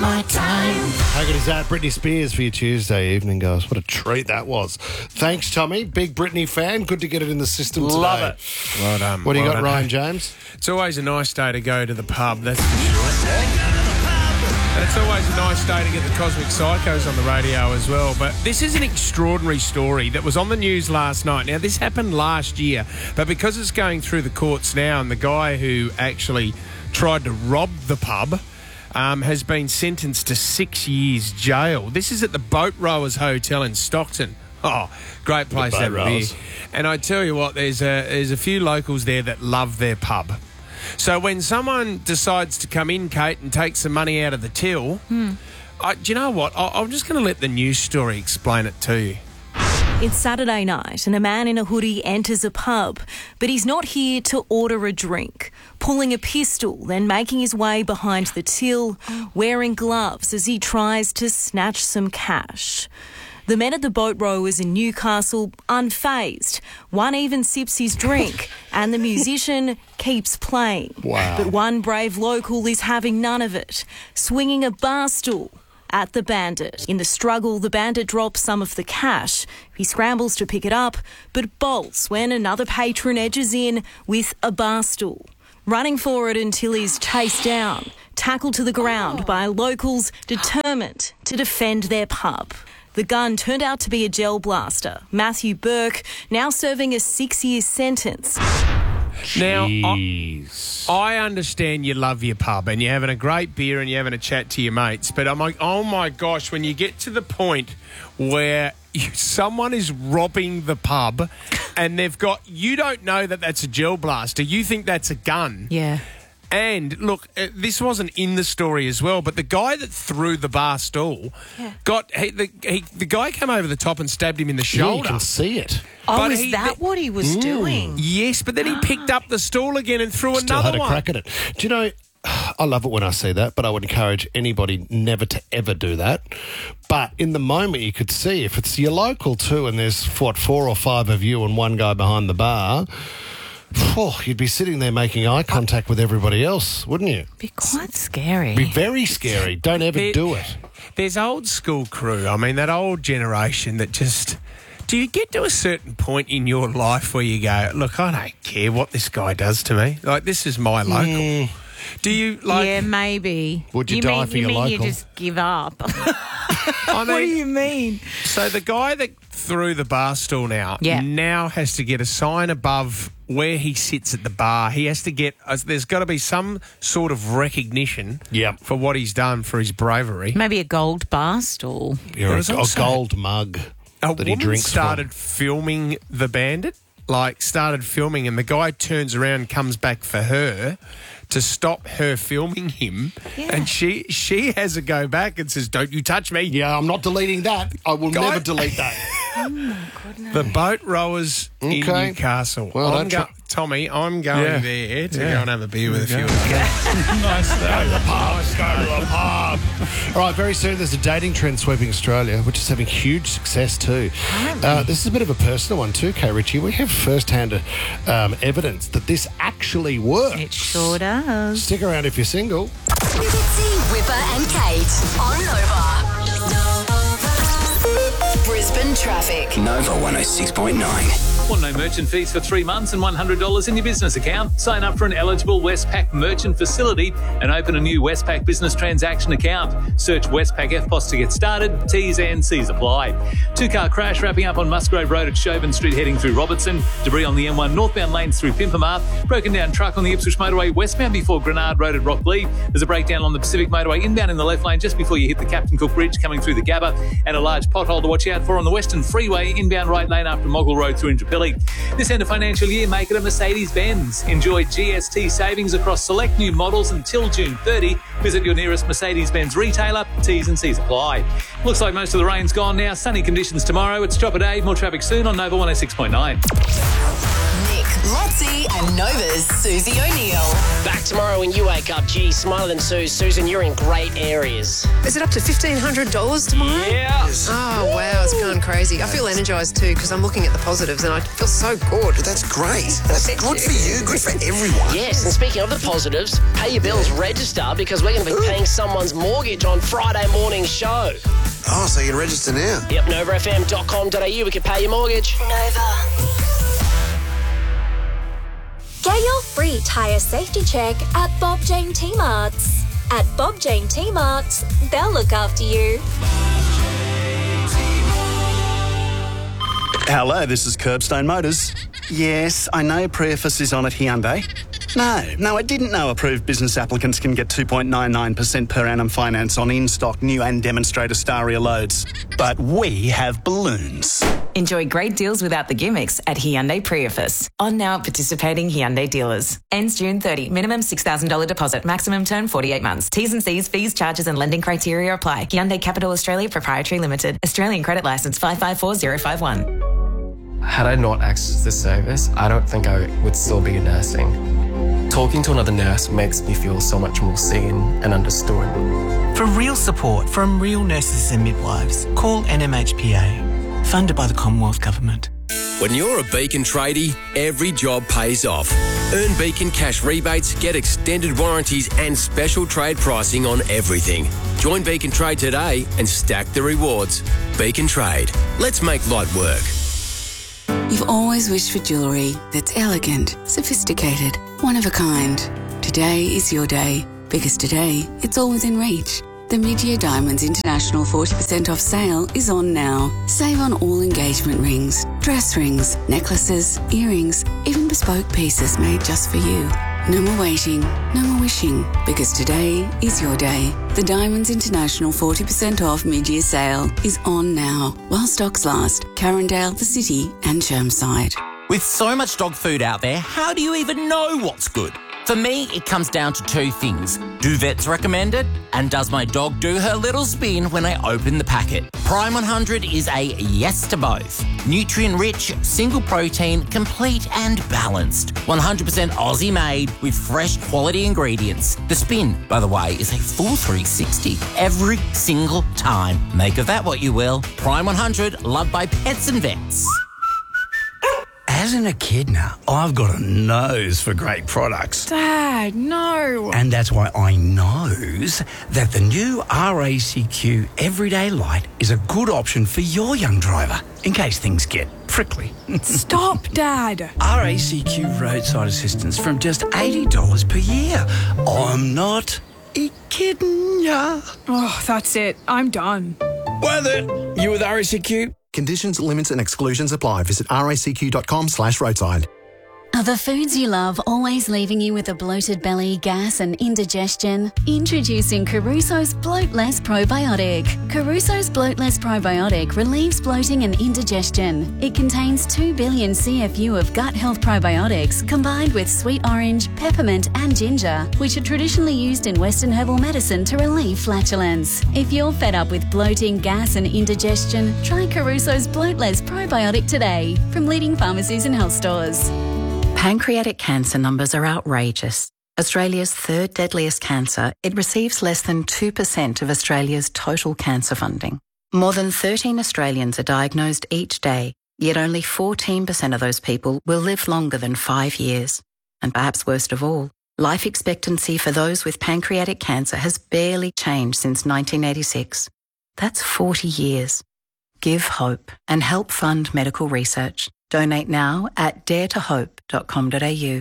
my time. How good is that? Britney Spears for your Tuesday evening, guys. What a treat that was. Thanks, Tommy. Big Britney fan. Good to get it in the system today. Love it. Well done. What do you well got, done. Ryan James? It's always a nice day to go to the pub, that's for sure. And it's always a nice day to get the Cosmic Psychos on the radio as well. But this is an extraordinary story that was on the news last night. Now, this happened last year, but because it's going through the courts now and the guy who actually tried to rob the pub has been sentenced to 6 years jail. This is at the Boat Rowers Hotel in Stockton. Oh, great place to have a beer. And I tell you what, there's a few locals there that love their pub. So when someone decides to come in, Kate, and take some money out of the till, do you know what? I'm just going to let the news story explain it to you. It's Saturday night and a man in a hoodie enters a pub, but he's not here to order a drink. Pulling a pistol, then making his way behind the till, wearing gloves as he tries to snatch some cash. The men at the Boat Rowers in Newcastle, unfazed. One even sips his drink and the musician keeps playing. Wow. But one brave local is having none of it, swinging a bar stool at the bandit. In the struggle, the bandit drops some of the cash. He scrambles to pick it up, but bolts when another patron edges in with a bar stool. Running for it until he's chased down, tackled to the ground by locals determined to defend their pub. The gun turned out to be a gel blaster. Matthew Burke, now serving a 6-year sentence. Now, I understand you love your pub and you're having a great beer and you're having a chat to your mates, but I'm like, oh my gosh, when you get to the point where someone is robbing the pub and you don't know that that's a gel blaster, you think that's a gun. Yeah. And look, this wasn't in the story as well, but the guy that threw the bar stool the guy came over the top and stabbed him in the Yeah, you shoulder. can see it. Oh, is that what he was doing? Yes, but then he picked up the stool again and threw Still another had a one. crack at it. Do you know, I love it when I see that, but I would encourage anybody never to ever do that. But in the moment, you could see if it's your local too and there's, 4 or 5 of you and one guy behind the bar, you'd be sitting there making eye contact with everybody else, wouldn't you? Be quite scary. Be very scary. Don't ever do it. There's old school crew. I mean, that old generation that just... Do you get to a certain point in your life where you go, look, I don't care what this guy does to me. Like, this is my local. Do you, like... Yeah, maybe. Would you die for your local? You just give up. I mean, What do you mean? So the guy that threw the bar stool Yeah. now has to get a sign above where he sits at the bar. He has to get... there's got to be some sort of recognition for what he's done, for his bravery. Maybe a gold bar stool. You're There was a also- gold mug A that he woman drinks started filming the bandit, and the guy turns around and comes back for her to stop her filming him. Yeah. And she has a go back and says, don't you touch me. Yeah, I'm not deleting that. I will never delete that. Oh, my goodness. The Boat Rowers in Okay. Newcastle. Well, Tommy, I'm going there to go and have a beer with a few of them. Nice to go to the pub. Go to the pub. All right, very soon there's a dating trend sweeping Australia, which is having huge success too. This is a bit of a personal one too, Kay Ritchie. We have first-hand evidence that this actually works. It sure does. Stick around if you're single. Fitzy, Whipper and Kate on Nova. Brisbane traffic. Nova 106.9. Want no merchant fees for 3 months and $100 in your business account? Sign up for an eligible Westpac merchant facility and open a new Westpac business transaction account. Search Westpac FPOS to get started. T's and C's apply. 2-car crash wrapping up on Musgrave Road at Chauvin Street heading through Robertson. Debris on the M1 northbound lanes through Pimpamar. Broken down truck on the Ipswich Motorway westbound before Grenard Road at Rocklee. There's a breakdown on the Pacific Motorway inbound in the left lane just before you hit the Captain Cook Bridge coming through the Gabba. And a large pothole to watch out for on the Western Freeway inbound right lane after Moggle Road through Indooroopilly. This end of financial year, make it a Mercedes-Benz. Enjoy GST savings across select new models until June 30. Visit your nearest Mercedes-Benz retailer. T's and C's apply. Looks like most of the rain's gone now. Sunny conditions tomorrow. It's Chopper Day. More traffic soon on Nova 106.9. Nick Lotzie and Nova's Susie O'Neill. Back tomorrow when you wake up. Gee, smarter than Sue. Susan, you're in great areas. Is it up to $1,500 tomorrow? Yeah. Oh, wow, it's going crazy. I feel energised too because I'm looking at the positives and I feel so good. That's great. That's good for you, good for everyone. Yes, and speaking of the positives, pay your bills, register, because we're going to be paying someone's mortgage on Friday morning's show. Oh, so you can register now? Yep, novafm.com.au. We can pay your mortgage. Nova. Get your free tyre safety check at Bob Jane T-Marts. At Bob Jane T-Marts, they'll look after you. Hello, this is Curbstone Motors. Yes, I know Prius is on at Hyundai. No, I didn't know approved business applicants can get 2.99% per annum finance on in-stock new and demonstrator Staria loads. But we have balloons. Enjoy great deals without the gimmicks at Hyundai Prius. On now at participating Hyundai dealers. Ends June 30. Minimum $6,000 deposit. Maximum term 48 months. T's and C's, fees, charges and lending criteria apply. Hyundai Capital Australia Proprietary Limited. Australian credit licence 554051. Had I not accessed this service, I don't think I would still be nursing. Talking to another nurse makes me feel so much more seen and understood. For real support from real nurses and midwives, call NMHPA, funded by the Commonwealth Government. When you're a Beacon tradie, every job pays off. Earn Beacon cash rebates, get extended warranties and special trade pricing on everything. Join Beacon Trade today and stack the rewards. Beacon Trade. Let's make light work. You've always wished for jewellery that's elegant, sophisticated, one of a kind. Today is your day, because today it's all within reach. The Mid-Year Diamonds International 40% off sale is on now. Save on all engagement rings, dress rings, necklaces, earrings, even bespoke pieces made just for you. No more waiting, no more wishing, because today is your day. The Diamonds International 40% off mid-year sale is on now, while stocks last. Carindale, the City and Chermside. With so much dog food out there, how do you even know what's good? For me, it comes down to two things. Do vets recommend it? And does my dog do her little spin when I open the packet? Prime 100 is a yes to both. Nutrient-rich, single protein, complete and balanced. 100% Aussie made with fresh quality ingredients. The spin, by the way, is a full 360 every single time. Make of that what you will. Prime 100, loved by pets and vets. As an echidna, I've got a nose for great products. Dad, no. And that's why I knows that the new RACQ Everyday Light is a good option for your young driver, in case things get prickly. Stop, Dad. RACQ roadside assistance from just $80 per year. I'm not kidding ya. Oh, that's it. I'm done. Worth it. You with RACQ? Conditions, limits and exclusions apply. Visit racq.com/roadside. Are the foods you love always leaving you with a bloated belly, gas and indigestion? Introducing Caruso's Bloatless Probiotic. Caruso's Bloatless Probiotic relieves bloating and indigestion. It contains 2 billion CFU of gut health probiotics combined with sweet orange, peppermint and ginger, which are traditionally used in Western herbal medicine to relieve flatulence. If you're fed up with bloating, gas and indigestion, try Caruso's Bloatless Probiotic today from leading pharmacies and health stores. Pancreatic cancer numbers are outrageous. Australia's third deadliest cancer, it receives less than 2% of Australia's total cancer funding. More than 13 Australians are diagnosed each day, yet only 14% of those people will live longer than 5 years. And perhaps worst of all, life expectancy for those with pancreatic cancer has barely changed since 1986. That's 40 years. Give hope and help fund medical research. Donate now at daretohope.com.au.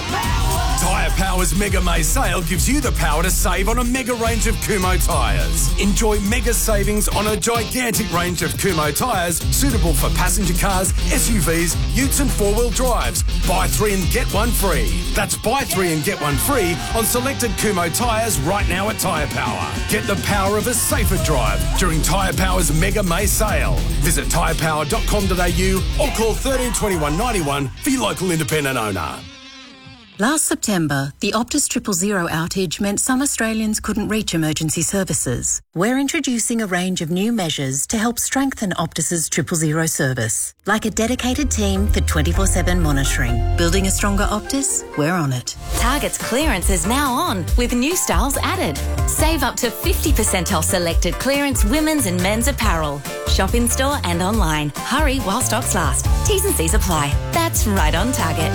Tyre Power's Mega May sale gives you the power to save on a mega range of Kumho tyres. Enjoy mega savings on a gigantic range of Kumho tyres suitable for passenger cars, SUVs, utes and four-wheel drives. Buy 3 and get 1 free. That's buy 3 and get 1 free on selected Kumho tyres right now at Tyre Power. Get the power of a safer drive during Tyre Power's Mega May sale. Visit tyrepower.com.au or call 13 21 91 for your local independent owner. Last September, the Optus 000 outage meant some Australians couldn't reach emergency services. We're introducing a range of new measures to help strengthen Optus's 000 service, like a dedicated team for 24/7 monitoring. Building a stronger Optus? We're on it. Target's clearance is now on, with new styles added. Save up to 50% off selected clearance women's and men's apparel. Shop in store and online. Hurry while stocks last. T's and C's apply. That's right on Target.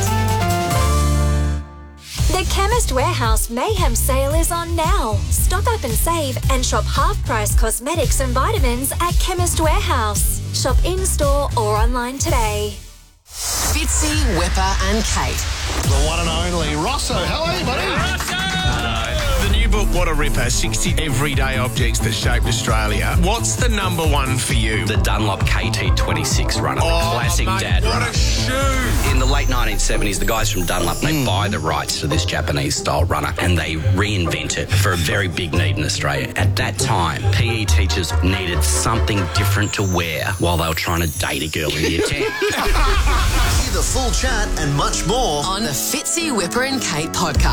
The Chemist Warehouse Mayhem sale is on now. Stock up and save and shop half-price cosmetics and vitamins at Chemist Warehouse. Shop in-store or online today. Fitzy, Whipper and Kate. The one and only Rosso. How are you, buddy? The new book, What a Ripper, 60 Everyday Objects That Shaped Australia. What's the number one for you? The Dunlop KT26 runner, the classic dad runner. What a shoe! In the late 1970s, the guys from Dunlop, they buy the rights to this Japanese-style runner and they reinvent it for a very big need in Australia. At that time, PE teachers needed something different to wear while they were trying to date a girl in year 10. Hear the full chat and much more on the Fitzy, Whipper and Kate podcast.